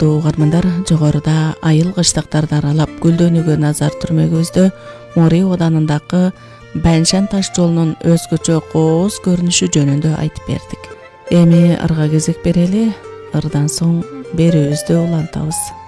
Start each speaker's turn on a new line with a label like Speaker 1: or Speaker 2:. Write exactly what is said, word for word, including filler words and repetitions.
Speaker 1: урматтуу угармандар, жогоруда айыл кыштактарды аралап гүлдөнүүгө назар түрмөгүбүздө Мори оданындагы Бәншан таш жолунун өзгөчө кооз көрүнүшү жөнүндө айтып бердик. Эми ырга кезек берели, ырдан соң берүүбүздү улантабыз.